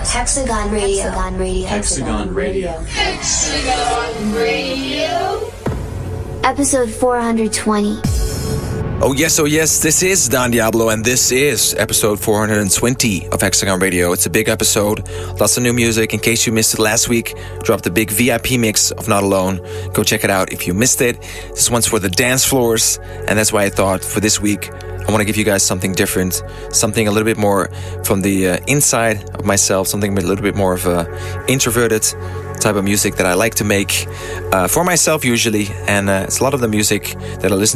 Hexagon Radio. Hexagon Radio. Hexagon Radio. Hexagon Radio. Episode 420. Oh yes, this is Don Diablo, and this is episode 420 of Hexagon Radio. It's a big episode, lots of new music. In case you missed it last week, dropped a big VIP mix of Not Alone. Go check it out if you missed it. This one's for the dance floors, and that's why I thought for this week, I want to give you guys something different, something a little bit more from the inside of myself, something a little bit more of a introverted type of music that I like to make for myself usually, and it's a lot of the music that I listen